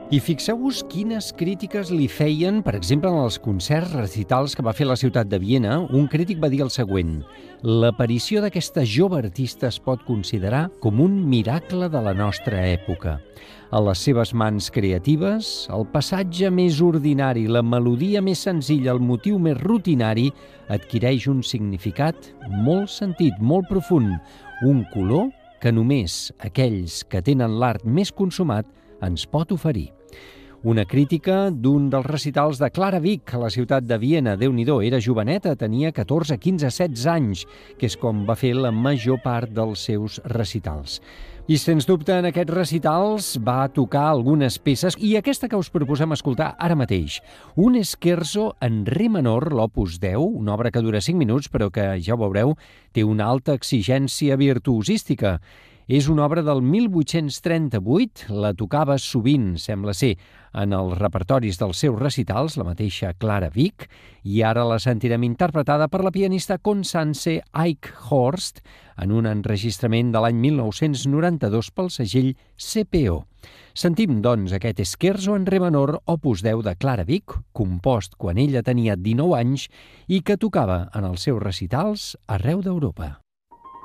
I fixeu-vos quines crítiques li feien, per exemple, en els concerts recitals que va fer a la ciutat de Viena. Un crític va dir el següent: l'aparició d'aquesta jove artista es pot considerar com un miracle de la nostra època. A les seves mans creatives, el passatge més ordinari, la melodia més senzilla, el motiu més rutinari, adquireix un significat molt sentit, molt profund, un color que només aquells que tenen l'art més consumat ens pot oferir. Una crítica d'un dels recitals de Clara Wieck a la ciutat de Viena. Déu-n'hi-do, era joveneta, tenia 14, 15, 16 anys, que és com va fer la major part dels seus recitals. I, sens dubte, en aquests recitals va tocar algunes peces, i aquesta que us proposem escoltar ara mateix. Un scherzo en re menor, l'opus 10, una obra que dura 5 minuts, però que, ja ho veureu, té una alta exigència virtuosística. És una obra del 1838, la tocava sovint, sembla ser, en els repertoris dels seus recitals, la mateixa Clara Wieck, i ara la sentirem interpretada per la pianista Constanze Eichhorst en un enregistrament de l'any 1992 pel segell CPO. Sentim, doncs, aquest scherzo en re menor, opus 10 de Clara Wieck, compost quan ella tenia 19 anys i que tocava en els seus recitals arreu d'Europa.